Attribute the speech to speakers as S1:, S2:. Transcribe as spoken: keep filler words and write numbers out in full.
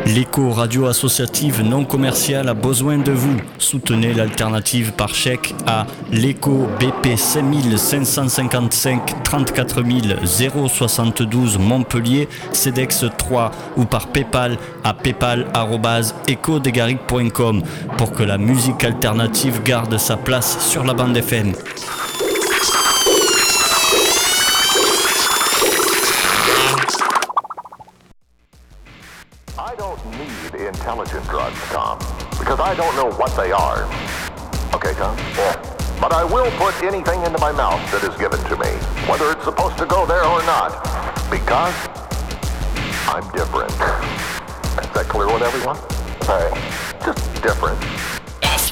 S1: L'écho radio associative non commerciale a besoin de vous. Soutenez l'alternative par chèque à l'écho B P cinq cinq cinq cinq trente-quatre mille soixante-douze Montpellier, CEDEX trois ou par Paypal à paypal arobase echo degaric point com pour que la musique alternative garde sa place sur la bande F M.
S2: I don't need intelligent drugs, Tom, because I don't know what they are. Okay, Tom? Yeah. But I will put anything into my mouth that is given to me, whether it's supposed to go there or not, because I'm different. Is that clear with everyone? All right. Just different.